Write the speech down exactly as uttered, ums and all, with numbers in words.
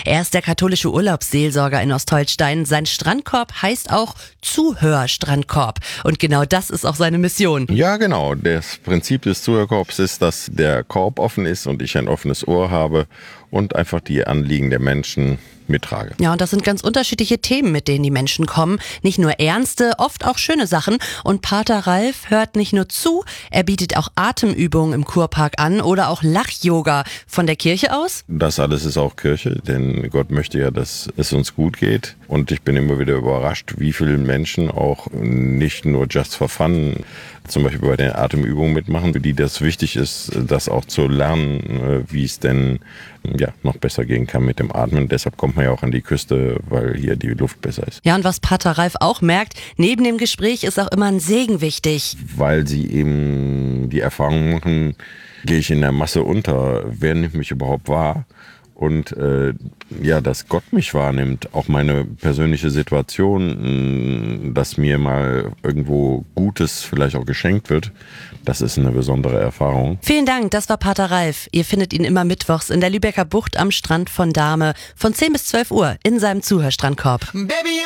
Er ist der katholische Urlaubsseelsorger in Ostholstein. Sein Strandkorb heißt auch Zuhörstrandkorb. Und genau das ist auch seine Mission. Ja, genau. Das Prinzip des Zuhörkorbs ist, dass der Korb offen ist und ich ein offenes Ohr habe und einfach die Anliegen der Menschen mittrage. Ja, und das sind ganz unterschiedliche Themen, mit denen die Menschen kommen. Nicht nur ernste, oft auch schöne Sachen. Und Pater Ralf hört nicht nur zu, er bietet auch Atemübungen im Kurpark an oder auch Lach-Yoga. Von der Kirche aus? Das alles ist auch Kirche, denn Gott möchte ja, dass es uns gut geht. Und ich bin immer wieder überrascht, wie viele Menschen auch nicht nur just for fun zum Beispiel bei den Atemübungen mitmachen, für die das wichtig ist, das auch zu lernen, wie es denn ja noch besser gehen kann mit dem Atmen. Deshalb kommt man ja auch an die Küste, weil hier die Luft besser ist. Ja, und was Pater Ralf auch merkt, neben dem Gespräch ist auch immer ein Segen wichtig. Weil sie eben die Erfahrung machen, gehe ich in der Masse unter, wer nimmt mich überhaupt wahr? Und äh, ja, dass Gott mich wahrnimmt, auch meine persönliche Situation, mh, dass mir mal irgendwo Gutes vielleicht auch geschenkt wird, das ist eine besondere Erfahrung. Vielen Dank, das war Pater Ralf. Ihr findet ihn immer mittwochs in der Lübecker Bucht am Strand von Dahme von zehn bis zwölf Uhr in seinem Zuhörstrandkorb. Baby